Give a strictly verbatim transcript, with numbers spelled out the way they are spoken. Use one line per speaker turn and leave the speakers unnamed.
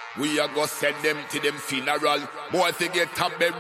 We a go send them to them funeral. Boy, if you get top